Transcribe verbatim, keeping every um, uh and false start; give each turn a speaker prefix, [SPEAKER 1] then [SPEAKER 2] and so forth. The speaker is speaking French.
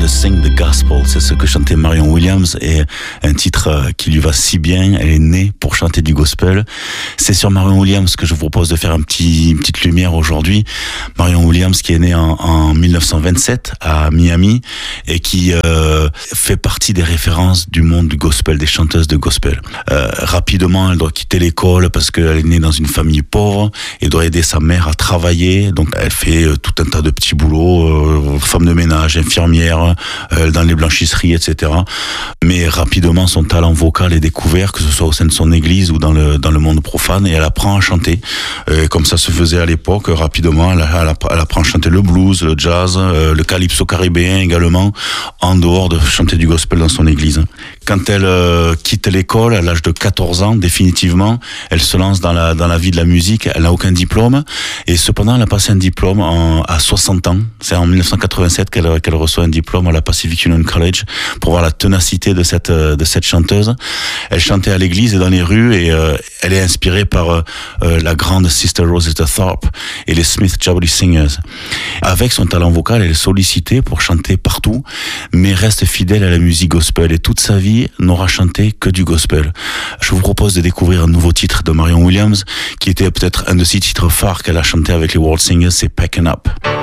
[SPEAKER 1] to sing the gospel. C'est ce que chantait Marion Williams, et un titre qui lui va si bien. Elle est née pour chanter du gospel. C'est sur Marion Williams que je vous propose de faire un petit, une petite lumière aujourd'hui. Marion Williams qui est née en, en mille neuf cent vingt-sept à Miami et qui euh, fait partie des références du monde du gospel, des chanteuses de gospel. Euh, rapidement, elle doit quitter l'école parce qu'elle est née dans une famille pauvre et doit aider sa mère à travailler. Donc elle fait euh, tout un tas de petits boulots, euh, femme de ménage, infirmière, euh, dans les blanchisseries, et cetera. Mais rapidement, son talent vocal est découvert, que ce soit au sein de son église ou dans le dans le monde profane, et elle apprend à chanter, euh, comme ça se faisait à l'époque. Rapidement, elle, elle, elle apprend à chanter le blues, le jazz, euh, le calypso caribéen également, en dehors de chanter du gospel dans son église. Quand elle euh, quitte l'école à l'âge de quatorze ans, définitivement, elle se lance dans la dans la vie de la musique. Elle n'a aucun diplôme, et cependant, elle a passé un diplôme en, à soixante ans. C'est en mille neuf cent quatre-vingt-sept qu'elle qu'elle reçoit un diplôme à la Pacific Union College, pour voir la ténacité de cette de cette chanteuse. Elle chantait à l'église et dans les rues, et euh, elle est inspirée par euh, la grande Sister Rosetta Tharpe et les Smith Jubilee Singers. Avec son talent vocal, elle est sollicitée pour chanter partout, mais reste fidèle à la musique gospel, et toute sa vie n'aura chanté que du gospel. Je vous propose de découvrir un nouveau titre de Marion Williams, qui était peut-être un de ses titres phares qu'elle a chanté avec les World Singers, c'est Packin' Up.